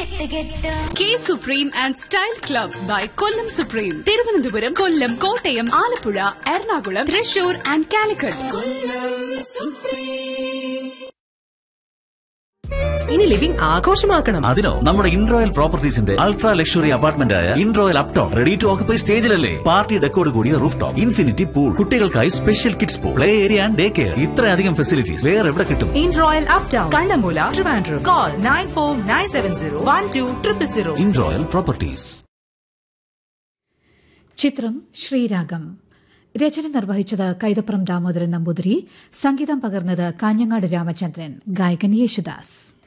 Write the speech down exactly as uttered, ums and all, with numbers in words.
K supreme and style club by Kollam supreme. Thiruvananthapuram, Kollam, Kottayam, Alappuzha, Ernakulam, Thrissur and Calicut. ഇനി living ആഘോഷമാക്കണം. അതിനോ നമ്മുടെ ഇൻറോയൽ പ്രോപ്പർട്ടീസിന്റെ ultra luxury apartment ആയ ഇൻറോയൽ uptown ready to occupy സ്റ്റേജിലല്ലേ. Party ഡെക്കോട് കൂടിയ roof top, infinity pool, കുട്ടികൾക്കായി special kids pool, play area and day care. ഇത്രയധികം facilities വേറെ എവിടെ കിട്ടും? ഇൻറോയൽ uptown, Kannammoola, Trivandrum. Call nine four nine seven zero one two triple zero. ഇൻറോയൽ properties. ചിത്രം ശ്രീരാഗം. രചന നിർവഹിച്ചത് കൈതപ്രം ദാമോദരൻ നമ്പൂതിരി, സംഗീതം പകർന്നത് കാഞ്ഞങ്ങാട് രാമചന്ദ്രൻ, ഗായകൻ യേശുദാസ്.